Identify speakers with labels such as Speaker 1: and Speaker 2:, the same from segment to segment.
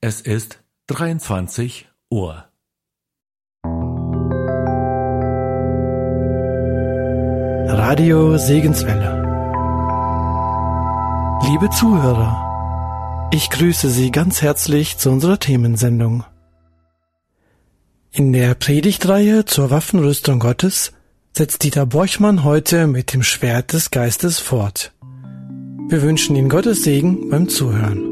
Speaker 1: Es ist 23 Uhr.
Speaker 2: Radio Segenswelle. Liebe Zuhörer, ich grüße Sie ganz herzlich zu unserer Themensendung. In der Predigtreihe zur Waffenrüstung Gottes setzt Dieter Borchmann heute mit dem Schwert des Geistes fort. Wir wünschen Ihnen Gottes Segen beim Zuhören.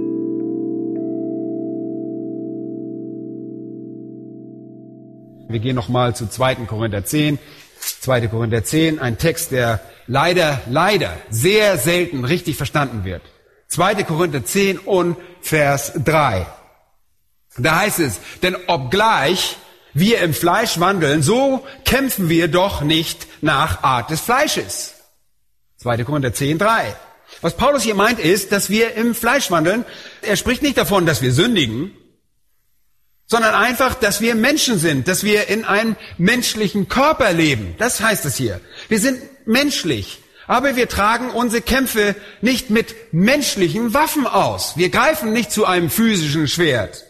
Speaker 3: Wir gehen nochmal zu 2. Korinther 10. 2. Korinther 10, ein Text, der leider sehr selten richtig verstanden wird. 2. Korinther 10 und Vers 3. Da heißt es, denn obgleich wir im Fleisch wandeln, so kämpfen wir doch nicht nach Art des Fleisches. 2. Korinther 10, 3. Was Paulus hier meint ist, dass wir im Fleisch wandeln. Er spricht nicht davon, dass wir sündigen, sondern einfach, dass wir Menschen sind, dass wir in einem menschlichen Körper leben. Das heißt es hier. Wir sind menschlich, aber wir tragen unsere Kämpfe nicht mit menschlichen Waffen aus. Wir greifen nicht zu einem physischen Schwert.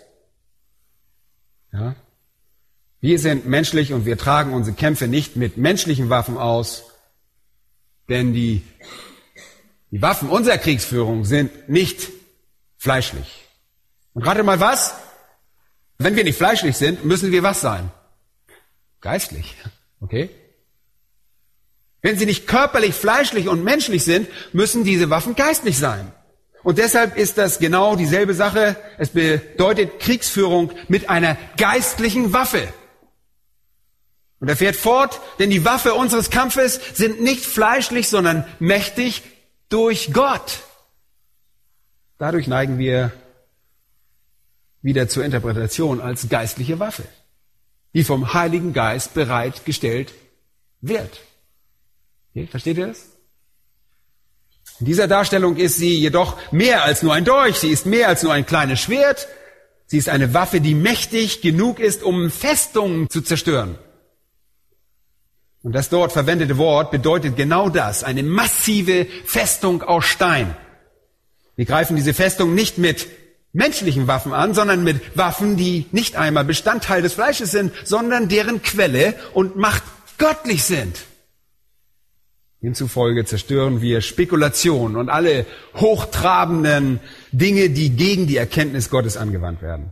Speaker 3: Ja? Wir sind menschlich und wir tragen unsere Kämpfe nicht mit menschlichen Waffen aus, denn die Waffen unserer Kriegsführung sind nicht fleischlich. Und rate mal was? Wenn wir nicht fleischlich sind, müssen wir was sein? Geistlich. Okay? Wenn sie nicht körperlich, fleischlich und menschlich sind, müssen diese Waffen geistlich sein. Und deshalb ist das genau dieselbe Sache. Es bedeutet Kriegsführung mit einer geistlichen Waffe. Und er fährt fort, denn die Waffe unseres Kampfes sind nicht fleischlich, sondern mächtig durch Gott. Dadurch neigen wir wieder zur Interpretation als geistliche Waffe, die vom Heiligen Geist bereitgestellt wird. Okay, versteht ihr das? In dieser Darstellung ist sie jedoch mehr als nur ein Dolch, sie ist mehr als nur ein kleines Schwert, sie ist eine Waffe, die mächtig genug ist, um Festungen zu zerstören. Und das dort verwendete Wort bedeutet genau das, eine massive Festung aus Stein. Wir greifen diese Festung nicht mit menschlichen Waffen an, sondern mit Waffen, die nicht einmal Bestandteil des Fleisches sind, sondern deren Quelle und Macht göttlich sind. Demzufolge zerstören wir Spekulationen und alle hochtrabenden Dinge, die gegen die Erkenntnis Gottes angewandt werden.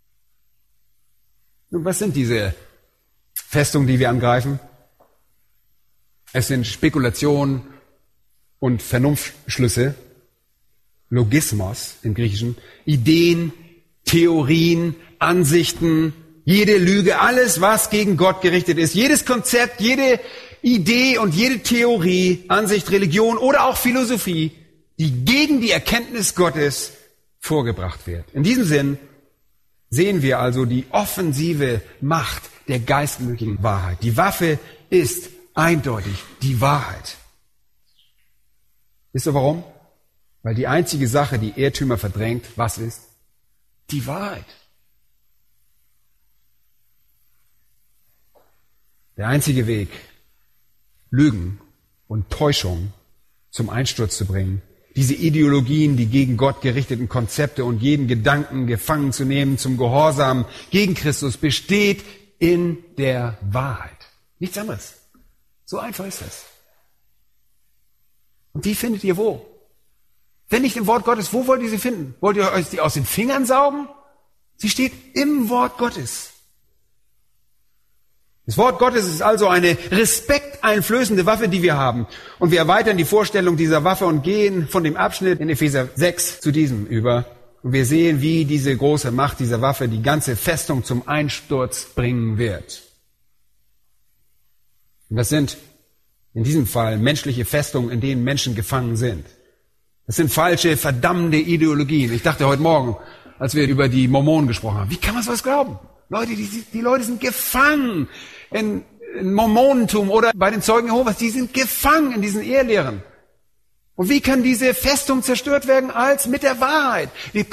Speaker 3: Nun, was sind diese Festungen, die wir angreifen? Es sind Spekulationen und Vernunftschlüsse, Logismos im Griechischen, Ideen, Theorien, Ansichten, jede Lüge, alles, was gegen Gott gerichtet ist, jedes Konzept, jede Idee und jede Theorie, Ansicht, Religion oder auch Philosophie, die gegen die Erkenntnis Gottes vorgebracht wird. In diesem Sinn sehen wir also die offensive Macht der geistlichen Wahrheit. Die Waffe ist eindeutig die Wahrheit. Wisst ihr warum? Weil die einzige Sache, die Irrtümer verdrängt, was ist? Die Wahrheit. Der einzige Weg, Lügen und Täuschung zum Einsturz zu bringen, diese Ideologien, die gegen Gott gerichteten Konzepte und jeden Gedanken gefangen zu nehmen zum Gehorsam gegen Christus, besteht in der Wahrheit. Nichts anderes. So einfach ist das. Und die findet ihr wo? Wenn nicht im Wort Gottes, wo wollt ihr sie finden? Wollt ihr euch die aus den Fingern saugen? Sie steht im Wort Gottes. Das Wort Gottes ist also eine respekteinflößende Waffe, die wir haben. Und wir erweitern die Vorstellung dieser Waffe und gehen von dem Abschnitt in Epheser 6 zu diesem über. Und wir sehen, wie diese große Macht dieser Waffe die ganze Festung zum Einsturz bringen wird. Und das sind in diesem Fall menschliche Festungen, in denen Menschen gefangen sind. Das sind falsche, verdammende Ideologien. Ich dachte heute Morgen, als wir über die Mormonen gesprochen haben, wie kann man sowas glauben? Leute, die Leute sind gefangen in Mormonentum oder bei den Zeugen Jehovas, die sind gefangen in diesen Irrlehren. Und wie kann diese Festung zerstört werden als mit der Wahrheit? Wir